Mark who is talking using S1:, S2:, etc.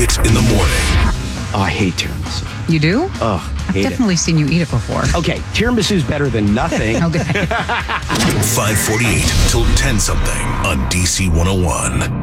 S1: Hit in the morning.
S2: Oh, I hate tiramisu.
S3: You do?
S2: Ugh,
S3: I've
S2: hate
S3: definitely seen you eat it before.
S2: it. Okay, tiramisu's better than nothing.
S3: Okay.
S1: 548 till 10 something on DC 101.